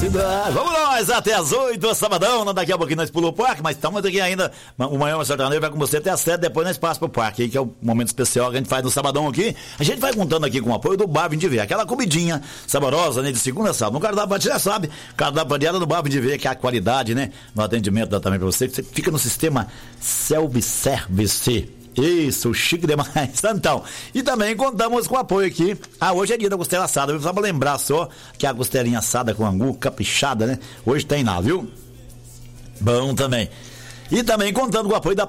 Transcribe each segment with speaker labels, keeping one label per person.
Speaker 1: cidade. Vamos nós, até as 8, sabadão. Daqui a pouquinho nós pulamos o parque, mas estamos aqui ainda. O Manhã Sertanejo vai com você até as 7, depois nós passamos pro parque, que é o momento especial que a gente faz no sabadão aqui. A gente vai contando aqui com o apoio do Bar Vim de Ver, aquela comidinha saborosa, né, de segunda a sábado. No cardápio pra já sabe, cardápio pra diária do Bar Vim de Ver, que é a qualidade, né, no atendimento dá também pra você, que você fica no sistema self-service. Isso, chique demais. Então, e também contamos com o apoio aqui. Hoje é dia da costela assada, viu? Só pra lembrar só que a costelinha assada com angu, caprichada, né? Hoje tem lá, viu? Bom também. E também contando com o apoio da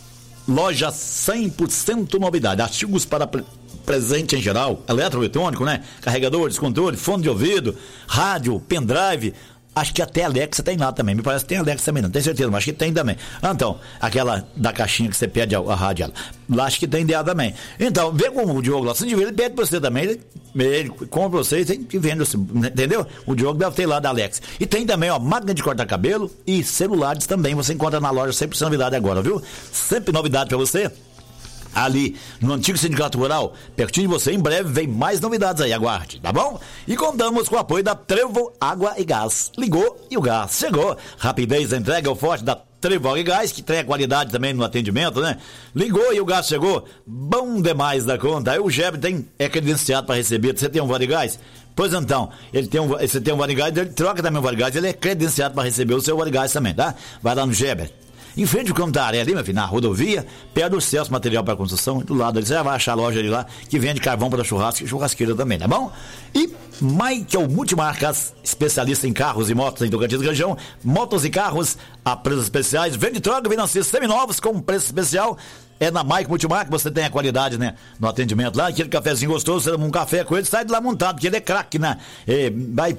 Speaker 1: loja 100% novidade. Artigos para presente em geral, eletroeletrônico, né? Carregador, descontrole, fone de ouvido, rádio, pendrive. Acho que até Alexa tem lá também. Me parece que tem Alexa também, não tenho certeza, mas acho que tem também. Então, aquela da caixinha que você pede a rádio, lá acho que tem dela também. Então, vê com o Diogo lá, ele pede pra você também, ele compra pra você e vende, entendeu? O Diogo deve ter lá da Alexa. E tem também, ó, máquina de cortar cabelo e celulares também, você encontra na loja, sempre novidade agora, viu? Sempre novidade pra você. Ali no antigo Sindicato Rural, pertinho de você, em breve vem mais novidades aí, aguarde, tá bom? E contamos com o apoio da Trevo Água e Gás. Ligou e o gás chegou. Rapidez da entrega é o forte da Trevo Água e Gás, que tem a qualidade também no atendimento, né? Ligou e o gás chegou. Bom demais da conta. Aí o Gebre é credenciado para receber. Você tem um vale gás? Pois então, você tem um vale gás, ele troca também o vale gás, ele é credenciado para receber o seu vale gás também, tá? Vai lá no Gebre. Em frente ao campo da areia ali, meu filho, na rodovia, perto do Celso Material para Construção, do lado ali, você já vai achar a loja ali lá, que vende carvão para churrasco e churrasqueira também, tá bom? E Michael Multimarcas, especialista em carros e motos em Tocantins Região, motos e carros a preços especiais, vende troca, financia seminovos com preço especial. É na Michael Multimarcas, você tem a qualidade, né, no atendimento lá, aquele cafezinho gostoso, você toma um café com ele, sai de lá montado, porque ele é craque, né? Vai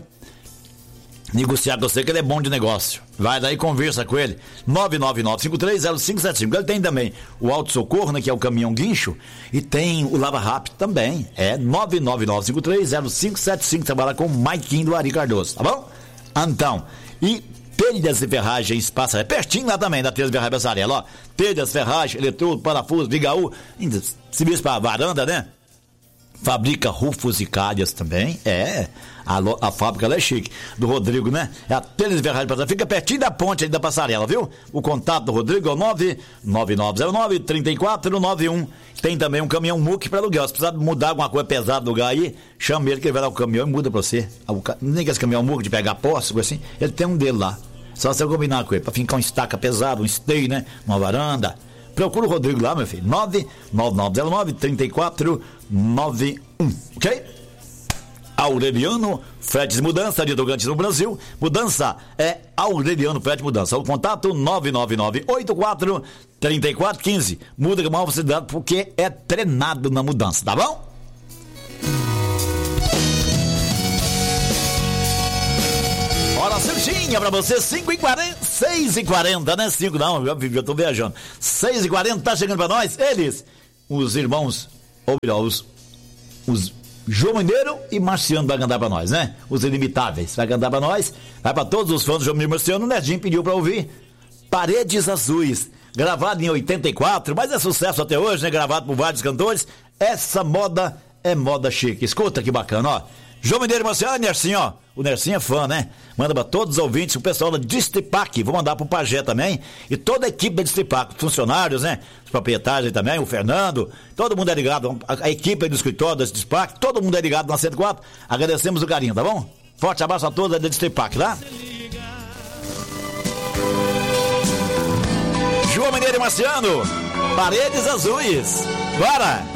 Speaker 1: negociar com você que ele é bom de negócio. Vai daí, conversa com ele. 999-530575. Ele tem também o auto-socorro, né, que é o caminhão guincho, e tem o Lava Rápido também. É 999-530575. Trabalha com o Maiquinho do Ari Cardoso, tá bom? Então, e telhas e ferragens passa, é pertinho lá também da telhas e ferragens Passarela, ó. Telhas, ferragens, eletrodo, parafuso, vigaú, serviço para varanda, né? Fabrica rufos e calhas também. A fábrica lá é chique. Do Rodrigo, né? É a Telhas e Ferragens Passarela. Fica pertinho da ponte ali da passarela, viu? O contato do Rodrigo é o 99909-3491. Tem também um caminhão muque para aluguel. Se precisar mudar alguma coisa pesada do lugar aí, chama ele que ele vai dar o caminhão e muda pra você. Nem que esse caminhão muque de pegar posse, assim, ele tem um dele lá. Só você combinar com ele, pra ficar um estaca pesado, um stay, né? Uma varanda. Procura o Rodrigo lá, meu filho. 99909-3491. Ok? Aureliano Fretes e Mudança de Tocantins no Brasil. Mudança é Aureliano Fretes e Mudança. O contato 999-84-3415. Muda com maior facilidade porque é treinado na mudança, tá bom? Hora certinha pra você, 5h40, 6h40, né? 5 não, eu tô viajando. 6h40, tá chegando pra nós, eles, os irmãos, ou melhor, os João Mineiro e Marciano vai cantar pra nós, né? Os Inimitáveis, vai cantar pra nós, vai pra todos os fãs do João Mineiro e Marciano. O Nedinho pediu pra ouvir Paredes Azuis, gravado em 84, mas é sucesso até hoje, né? Gravado por vários cantores. Essa moda é moda chique, escuta que bacana, ó. João Mineiro e Marciano, Nercinho, ó. O Nercinho é fã, né? Manda pra todos os ouvintes, o pessoal da Distripac. Vou mandar pro Pajé também. E toda a equipe da Distripac, funcionários, né? Os proprietários também, o Fernando. Todo mundo é ligado. A equipe aí do escritório da Distripac, todo mundo é ligado na 104. Agradecemos o carinho, tá bom? Forte abraço a todos da Distripac, tá? João Mineiro e Marciano, Paredes Azuis. Bora!